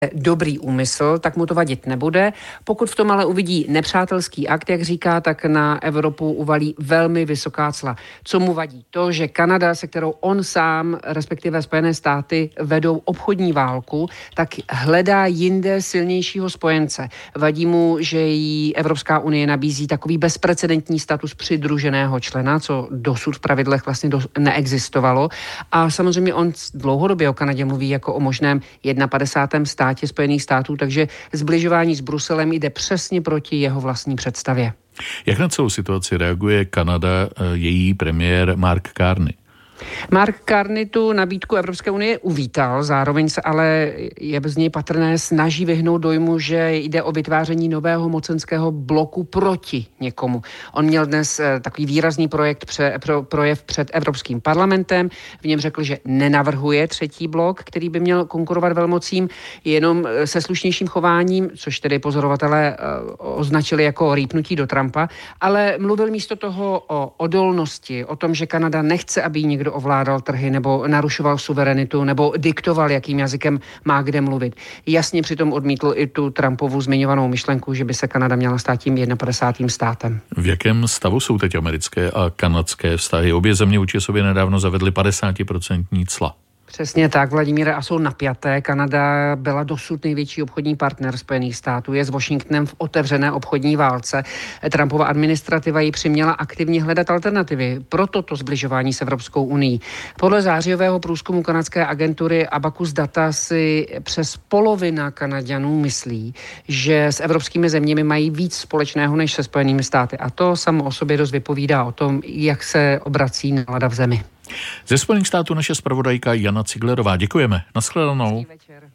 dobrý úmysl, tak mu to vadit nebude. Pokud v tom ale uvidí nepřátelský akt, jak říká, tak na Evropu uvalí velmi vysoká cla. Co mu vadí? To, že Kanada, se kterou on sám, respektive Spojené státy, vedou obchodní válku, tak hledá jinde silnějšího spojence. Vadí mu, že jí Evropská unie nabízí takový bezprecedentní status přidruženého člena, co dosud v pravidlech vlastně neexistovalo. A samozřejmě on dlouhodobě o Kanadě mluví jako o možném 51. státě Spojených států, takže zbližování s Bruselem jde přesně proti jeho vlastní představě. Jak na celou situaci reaguje Kanada, její premiér Mark Carney? Mark Carney tu nabídku Evropské unie uvítal, zároveň se ale je z něj patrné snaží vyhnout dojmu, že jde o vytváření nového mocenského bloku proti někomu. On měl dnes takový výrazný projev před Evropským parlamentem, v něm řekl, že nenavrhuje třetí blok, který by měl konkurovat velmocím, jenom se slušnějším chováním, což tedy pozorovatelé označili jako rýpnutí do Trumpa, ale mluvil místo toho o odolnosti, o tom, že Kanada nechce, aby někdo ovládal trhy nebo narušoval suverenitu nebo diktoval, jakým jazykem má kde mluvit. Jasně přitom odmítl i tu Trumpovu zmiňovanou myšlenku, že by se Kanada měla stát tím 51. státem. V jakém stavu jsou teď americké a kanadské vztahy? Obě země vůči sobě nedávno zavedly 50% cla. Přesně tak, Vladimíre, a jsou napjaté. Kanada byla dosud největší obchodní partner Spojených států, je s Washingtonem v otevřené obchodní válce. Trumpova administrativa ji přiměla aktivně hledat alternativy pro toto zbližování s Evropskou unií. Podle zářijového průzkumu kanadské agentury Abacus Data si přes polovina Kanaďanů myslí, že s evropskými zeměmi mají víc společného než se Spojenými státy. A to samo o sobě dost vypovídá o tom, jak se obrací nálada v zemi. Ze Spojených států naše zpravodajka Jana Ciglerová. Děkujeme. Nashledanou. Večer.